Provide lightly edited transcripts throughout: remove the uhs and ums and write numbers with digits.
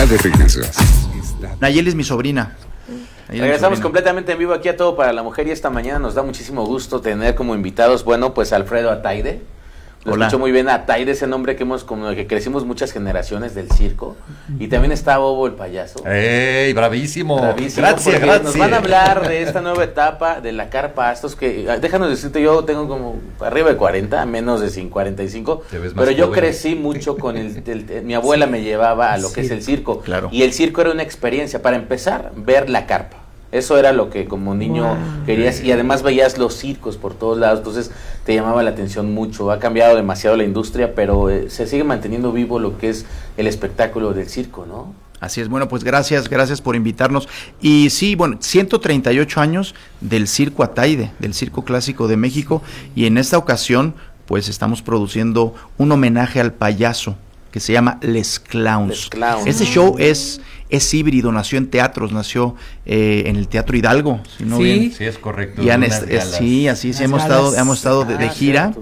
Está de regreso. Nayeli es mi sobrina. Regresamos completamente en vivo aquí a Todo para la Mujer y esta mañana nos da muchísimo gusto tener como invitados, bueno, pues Alfredo Ataide. Lo escucho muy bien, Ataide, ese nombre que hemos, como que crecimos muchas generaciones del circo. Y también está Bobo el payaso. ¡Ey, bravísimo! Gracias. Nos van a hablar de esta nueva etapa de la carpa. Estos que, déjanos decirte, yo tengo como arriba de 40, menos de 45. Pero yo joven. Crecí mucho con mi abuela me llevaba a lo que es el circo. Claro. Y el circo era una experiencia. Para empezar, ver la carpa. Eso era lo que como niño querías, y además veías los circos por todos lados, entonces te llamaba la atención mucho. Ha cambiado demasiado la industria, pero se sigue manteniendo vivo lo que es el espectáculo del circo, ¿no? Así es, bueno, pues gracias por invitarnos. Y sí, bueno, 138 años del Circo Ataide, del Circo Clásico de México, y en esta ocasión, pues estamos produciendo un homenaje al payaso, que se llama Les Clowns. Este show es híbrido, nació en teatros, nació en el Teatro Hidalgo. Si no bien, sí, es correcto. Y sí, así sí, hemos estado de gira.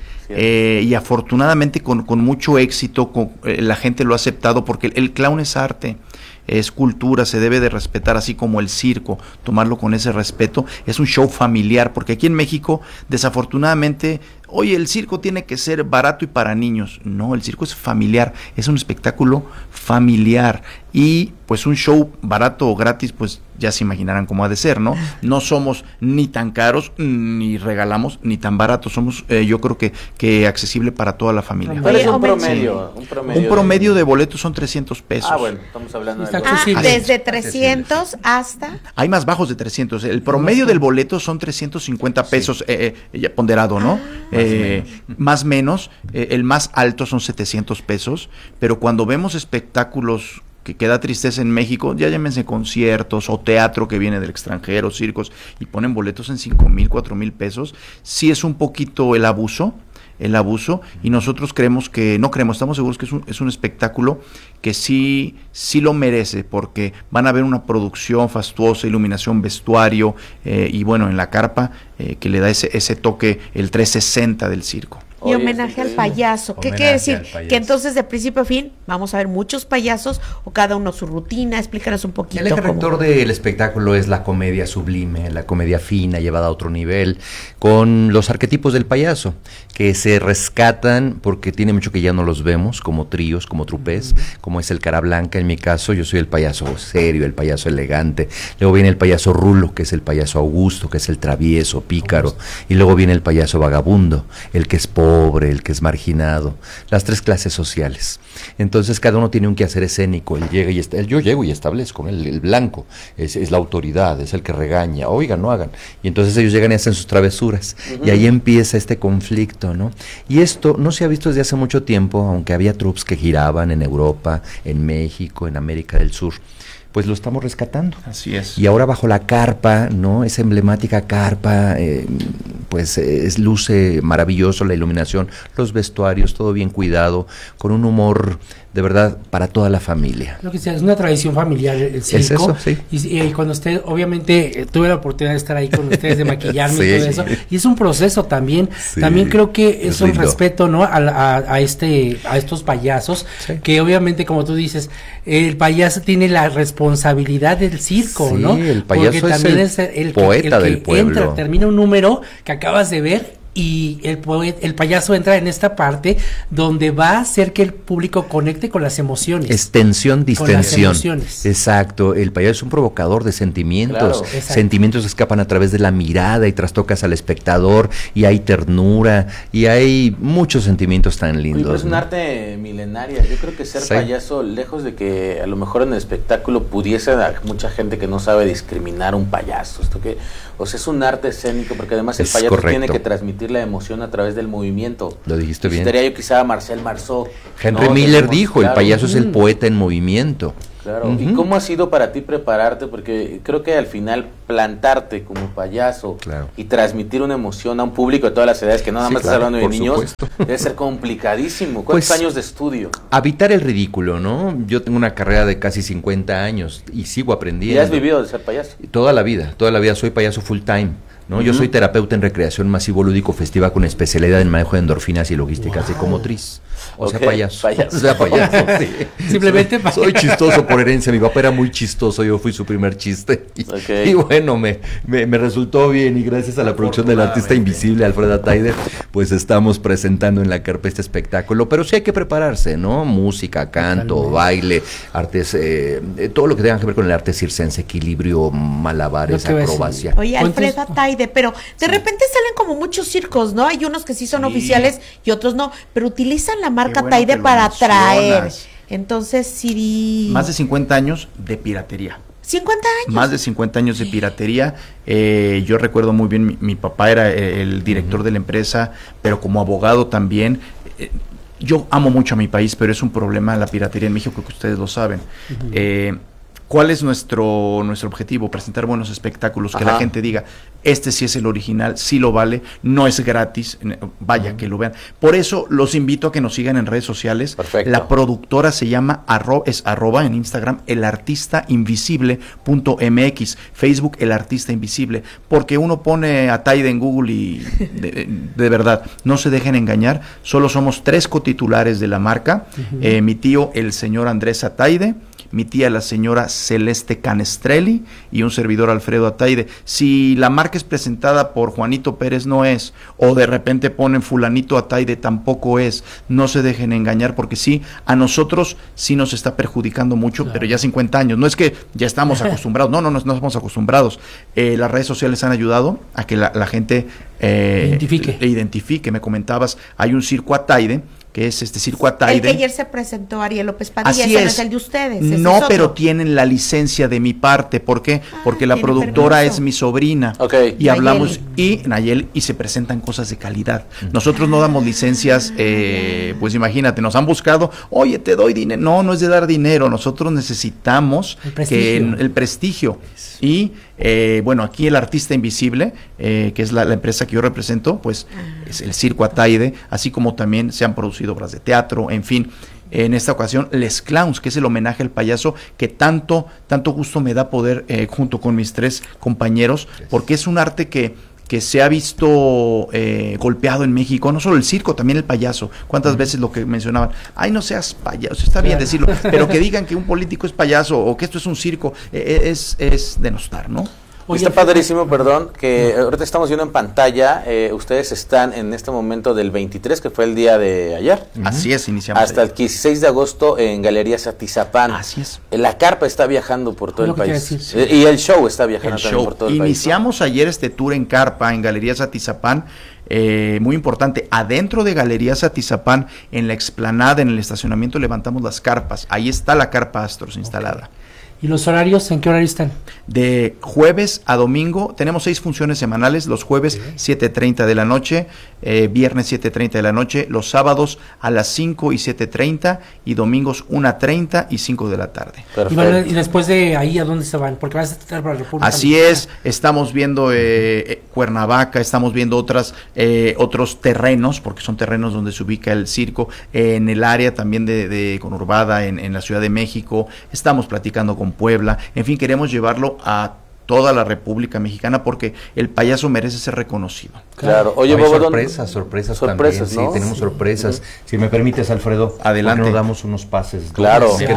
Y afortunadamente con mucho éxito, la gente lo ha aceptado, porque el clown es arte, es cultura, se debe de respetar, así como el circo, tomarlo con ese respeto. Es un show familiar, porque aquí en México, desafortunadamente, oye, el circo tiene que ser barato y para niños. No, el circo es familiar, es un espectáculo familiar, y pues un show barato o gratis, pues ya se imaginarán cómo ha de ser, ¿no? No somos ni tan caros, ni regalamos, ni tan baratos, somos yo creo que accesible para toda la familia. ¿Cuál es un promedio de boletos son 300 pesos. Ah, bueno, estamos hablando de desde 300 hasta... Hay más bajos de 300, el promedio del boleto son 350 pesos, ya ponderado, ¿no? Más o menos, el más alto son 700 pesos, pero cuando vemos espectáculos que queda tristeza en México, ya llámense conciertos o teatro que viene del extranjero, circos, y ponen boletos en 5,000, 4,000 pesos, sí es un poquito el abuso, y nosotros estamos seguros que es un espectáculo que sí lo merece, porque van a ver una producción fastuosa, iluminación, vestuario, y bueno, en la carpa, que le da ese toque, el 360 del circo. Y homenaje al payaso. ¿Qué quiere decir? Que entonces de principio a fin vamos a ver muchos payasos, o cada uno su rutina. Explícanos un poquito. El eje rector del espectáculo es la comedia sublime, la comedia fina, llevada a otro nivel, con los arquetipos del payaso, que se rescatan porque tiene mucho que ya no los vemos, como tríos, como trupés, como es el Cara Blanca. En mi caso, yo soy el payaso serio, el payaso elegante. Luego viene el payaso rulo, que es el payaso Augusto, que es el travieso, pícaro. Y luego viene el payaso vagabundo, el que es pobre, el que es marginado, las tres clases sociales. Entonces cada uno tiene un quehacer escénico. Yo llego y establezco, el blanco es la autoridad, es el que regaña, oigan, no hagan, y entonces ellos llegan y hacen sus travesuras, y ahí empieza este conflicto, ¿no? Y esto no se ha visto desde hace mucho tiempo, aunque había troupes que giraban en Europa, en México, en América del Sur. Pues lo estamos rescatando. Así es. Y ahora bajo la carpa, ¿no? Esa emblemática carpa, luce maravilloso la iluminación, los vestuarios, todo bien cuidado, con un humor de verdad para toda la familia. Lo que sea, es una tradición familiar el circo. Es eso, sí. Y cuando usted, obviamente, tuve la oportunidad de estar ahí con ustedes, de maquillarme y todo eso, y es un proceso también. Sí, también creo que es un lindo respeto, ¿no? A estos payasos, que obviamente, como tú dices, el payaso tiene la responsabilidad del circo, ¿no? Sí, el payaso porque también es el poeta del pueblo. Termina un número que acabas de ver, y el payaso entra en esta parte donde va a hacer que el público conecte con las emociones. Es tensión, distensión. Exacto, el payaso es un provocador de sentimientos, claro, sentimientos que escapan a través de la mirada y trastocas al espectador, y hay ternura, y hay muchos sentimientos tan lindos. Pero es un arte milenaria. Yo creo que ser payaso, lejos de que a lo mejor en el espectáculo pudiese a mucha gente que no sabe discriminar un payaso, es un arte escénico, porque además el payaso tiene que transmitir la emoción a través del movimiento. Lo dijiste bien. Estaría yo quizá Marcel Marceau. Henry Miller dijo, el payaso es el poeta en movimiento. Claro. ¿Y cómo ha sido para ti prepararte? Porque creo que al final plantarte como payaso y transmitir una emoción a un público de todas las edades, que no nada más estás hablando de niños, debe ser complicadísimo. ¿Cuántos años de estudio? Habitar el ridículo, ¿no? Yo tengo una carrera de casi 50 años y sigo aprendiendo. ¿Y has vivido de ser payaso? Toda la vida soy payaso full time, ¿no? Yo soy terapeuta en recreación masivo lúdico festiva con especialidad en manejo de endorfinas y logística psicomotriz. O sea, Ok, payaso. payaso. O sea, payaso, sí. Simplemente soy chistoso por herencia. Mi papá era muy chistoso, yo fui su primer chiste. Ok. Y bueno, me resultó bien. Y gracias a la producción del artista invisible, Alfredo Ataide, pues estamos presentando en la carpa este espectáculo. Pero sí hay que prepararse, ¿no? Música, canto, Totalmente. baile, artes, todo lo que tenga que ver con el arte circense, equilibrio, malabares, Lo que ves. acrobacia. Oye, Alfredo Ataide, pero de repente salen como muchos circos, ¿no? Hay unos que sí son oficiales y otros no, pero utilizan la marca bueno Ataide que lo para atraer. mencionas. Entonces, sí. Más de 50 años de piratería. 50 años. Más de 50 años de piratería. Yo recuerdo muy bien, mi papá era el director de la empresa, pero como abogado también. Yo amo mucho a mi país, pero es un problema la piratería en México, creo que ustedes lo saben. ¿Cuál es nuestro objetivo? Presentar buenos espectáculos, que la gente diga, este sí es el original, sí lo vale, no es gratis, vaya, que lo vean. Por eso los invito a que nos sigan en redes sociales. Perfecto. La productora se llama arroba en Instagram, elartistainvisible.mx, Facebook El Artista Invisible, porque uno pone Ataide en Google y de verdad, no se dejen engañar, solo somos 3 cotitulares de la marca, mi tío el señor Andrés Ataide, mi tía la señora Celeste Canestrelli y un servidor Alfredo Ataide. Si la marca es presentada por Juanito Pérez, no es, o de repente ponen fulanito Ataide, tampoco es. No se dejen engañar, porque sí, a nosotros sí nos está perjudicando mucho, claro, pero ya 50 años, no es que ya estamos acostumbrados, no estamos acostumbrados. Las redes sociales han ayudado a que la gente identifique. Me comentabas, hay un circo Ataide, que es este circo Ataide. El que ayer se presentó Ariel López Padilla, Así ese es. no es el de ustedes. No, pero tienen la licencia de mi parte. ¿Por qué? Porque la productora es mi sobrina. Okay. Y hablamos, Nayeli, y se presentan cosas de calidad. Nosotros no damos licencias, pues imagínate, nos han buscado, oye, te doy dinero. No es de dar dinero, nosotros necesitamos el prestigio. Y bueno, aquí el Artista Invisible, que es la empresa que yo represento, pues es el circo Ataide, así como también se han producido obras de teatro, en fin. En esta ocasión, Les Clowns, que es el homenaje al payaso, que tanto gusto me da poder, junto con mis 3 compañeros, porque es un arte que se ha visto golpeado en México, no solo el circo, también el payaso. ¿Cuántas veces lo que mencionaban? Ay, no seas payaso, está bien decirlo, pero que digan que un político es payaso o que esto es un circo, es denostar, ¿no? Oye, está padrísimo, perdón, que ahorita estamos viendo en pantalla, ustedes están en este momento del 23, que fue el día de ayer. Así es, iniciamos. Hasta el 16 de agosto en Galerías Atizapán. Así es. La carpa está viajando por todo el país. Y el show está viajando también por todo el país. Iniciamos ayer este tour en carpa en Galerías Atizapán. Muy importante, adentro de Galerías Atizapán, en la explanada, en el estacionamiento, levantamos las carpas. Ahí está la carpa Astros instalada. ¿Y los horarios? ¿En qué horario están? De jueves a domingo, tenemos 6 funciones semanales, los jueves 7:30 de la noche, viernes 7:30 de la noche, los sábados a las 5 y 7:30 y domingos 1:30 y 5 de la tarde. Y después de ahí, ¿a dónde se van? Porque vas a estar para la República. Así es, estamos viendo Cuernavaca, estamos viendo otros terrenos, porque son terrenos donde se ubica el circo, en el área también de conurbada, en la Ciudad de México, estamos platicando con Puebla, en fin, queremos llevarlo a toda la República Mexicana porque el payaso merece ser reconocido. Claro. Oye, Bobo, sorpresas también, ¿no? Sí, tenemos sorpresas. Si me permites, Alfredo, adelante. ¿por qué no damos unos pases? Claro. ¿Qué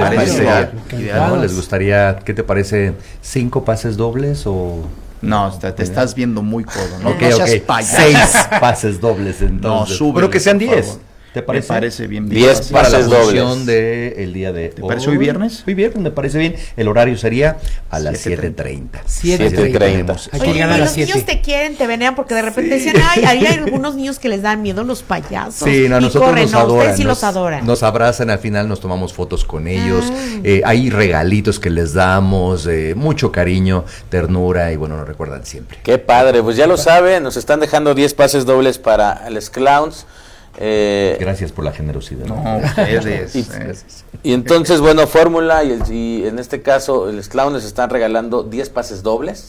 les gustaría? ¿Qué te parece? ¿5 pases dobles o...? No, te estás viendo muy codo, ¿no? Okay, no seas payaso. 6 pases dobles, entonces. No, sube. Pero que sean 10. ¿Te parece? Me parece bien. 10 para la pases función dobles. del día de ¿Te parece hoy viernes? Hoy viernes me parece bien. El horario sería a las 7:30. 7:30. Oye, los niños te quieren, te veneran porque de repente dicen, ay, hay algunos niños que les dan miedo los payasos. Sí, no, nosotros corren, nos adoran. Ustedes sí los adoran. Nos abrazan, al final nos tomamos fotos con ellos. Hay regalitos que les damos, mucho cariño, ternura y bueno, nos recuerdan siempre. Qué padre, pues ya lo saben, nos están dejando 10 pases dobles para Les Clowns. Gracias por la generosidad. No, ustedes. Y entonces, bueno, Fórmula y en este caso, Les Clowns les están regalando 10 pases dobles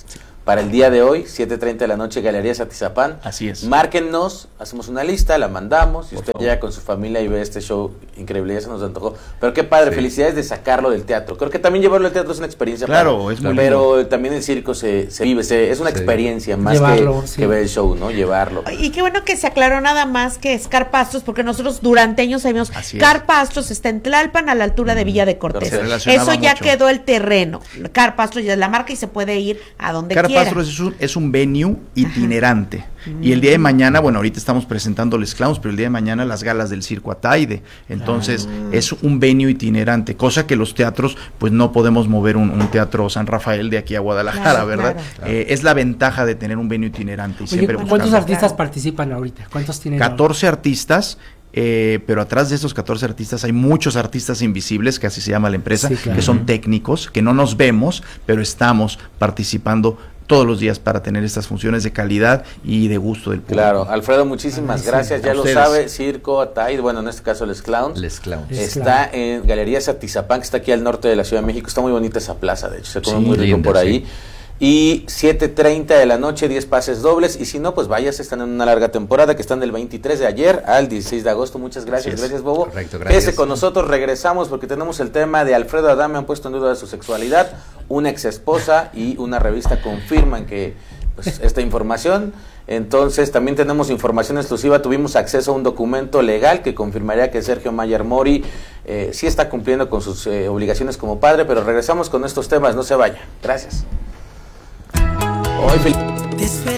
para el día de hoy, 7:30 de la noche, Galerías Atizapán. Así es. Márquennos, hacemos una lista, la mandamos, y usted llega con su familia y ve este show increíble, ya se nos antojó. Pero qué padre, felicidades de sacarlo del teatro. Creo que también llevarlo al teatro es una experiencia. Claro, padre, es muy pero lindo. también el circo se vive, es una experiencia más Llevarlo, que ver el show, ¿no? Llevarlo. Y qué bueno que se aclaró nada más que es Carpastros, porque nosotros durante años sabíamos Carpastros está en Tlalpan, a la altura de Villa de Cortés. Eso ya mucho. quedó el terreno. Carpastros ya es la marca y se puede ir a donde quiera. Carpastros es un venue itinerante. Y el día de mañana, bueno, ahorita estamos presentando Les Clowns, pero el día de mañana las galas del Circo Ataide. Entonces, es un venue itinerante, cosa que los teatros, pues no podemos mover un teatro San Rafael de aquí a Guadalajara, ¿verdad? Claro. Es la ventaja de tener un venue itinerante. Y siempre ¿cuántos artistas participan ahorita? ¿Cuántos tienen? 14 artistas. Pero atrás de estos 14 artistas hay muchos artistas invisibles, que así se llama la empresa, que son técnicos, que no nos vemos, pero estamos participando todos los días para tener estas funciones de calidad y de gusto del público. Claro, Alfredo, muchísimas gracias. Ya lo sabe, Circo Ataide, bueno, en este caso Les Clowns. Está en Galerías Atizapán, que está aquí al norte de la Ciudad de México. Está muy bonita esa plaza, de hecho, se come muy rico por ahí. Y 7:30 de la noche, 10 pases dobles. Y si no, pues vayas, están en una larga temporada que están del 23 de ayer al 16 de agosto. Muchas gracias. Gracias, Bobo. Correcto, gracias. Quédese con nosotros, regresamos porque tenemos el tema de Alfredo Adame han puesto en duda de su sexualidad. Una ex esposa y una revista confirman que pues, esta información. Entonces también tenemos información exclusiva. Tuvimos acceso a un documento legal que confirmaría que Sergio Mayer Mori sí está cumpliendo con sus obligaciones como padre. Pero regresamos con estos temas, no se vaya. Gracias.